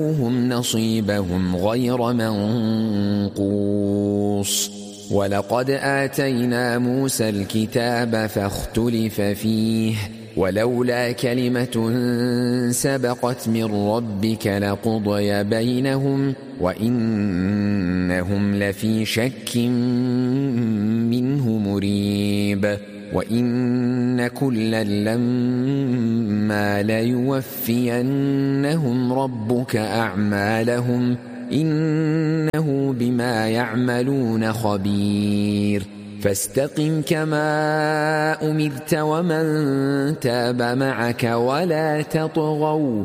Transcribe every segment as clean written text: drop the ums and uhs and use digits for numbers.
هم نصيبهم غير منقوص. ولقد آتينا موسى الكتاب فاختلف فيه ولولا كلمة سبقت من ربك لقضي بينهم وإنهم لفي شك منه مريب. وإن كلا لما ليوفينهم ربك أعمالهم إنه بما يعملون خبير. فاستقم كما أمرت ومن تاب معك ولا تطغوا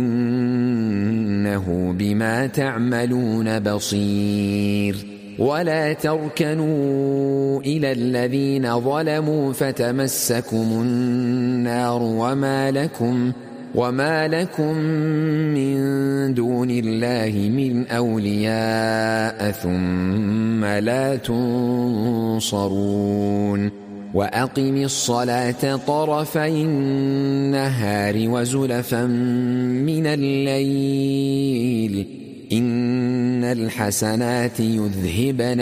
إنه بما تعملون بصير. ولا تركنوا إلى الذين ظلموا فتمسكم النار وما لكم من دون الله من أولياء ثم لا تنصرون. وأقم الصلاة طرفي النهار وزلفا من الليل إن الحسنات يذهبن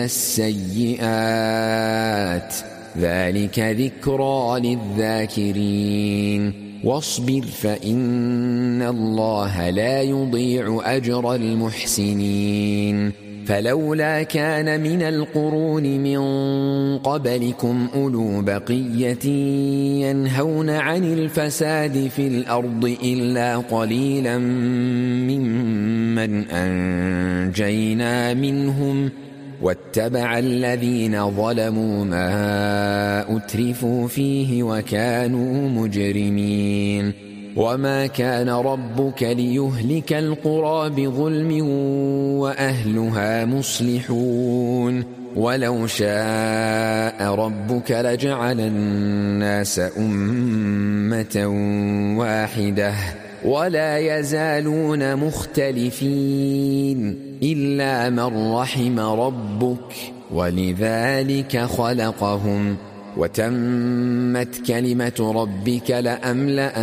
السيئات ذلك ذكرى للذاكرين. واصبر فإن الله لا يضيع أجر المحسنين. فلولا كان من القرون من قبلكم أولو بقية ينهون عن الفساد في الأرض إلا قليلا ممن أنجينا منهم واتبع الذين ظلموا ما أترفوا فيه وكانوا مجرمين. وما كان ربك ليهلك القرى بظلم وأهلها مصلحون. ولو شاء ربك لجعل الناس أمة واحدة ولا يزالون مختلفين إلا من رحم ربك ولذلك خلقهم وتمت كلمة ربك لأملأن